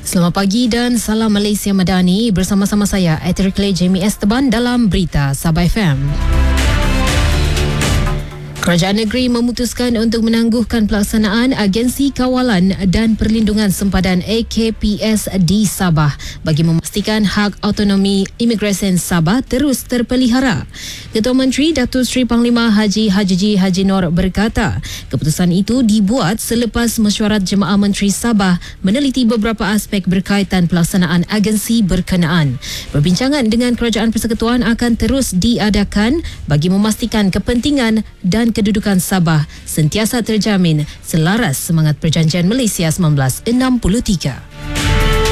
Selamat pagi dan salam Malaysia Madani. Bersama-sama saya, Athir Clay Jamie Esteban dalam Berita Sabah FM. Kerajaan negeri memutuskan untuk menangguhkan pelaksanaan Agensi Kawalan dan Perlindungan Sempadan AKPS di Sabah bagi memastikan hak autonomi imigresen Sabah terus terpelihara. Ketua Menteri Datuk Seri Panglima Haji Haji Nur berkata, keputusan itu dibuat selepas mesyuarat Jemaah Menteri Sabah meneliti beberapa aspek berkaitan pelaksanaan agensi berkenaan. Perbincangan dengan Kerajaan Persekutuan akan terus diadakan bagi memastikan kepentingan dan kedudukan Sabah sentiasa terjamin selaras semangat Perjanjian Malaysia 1963.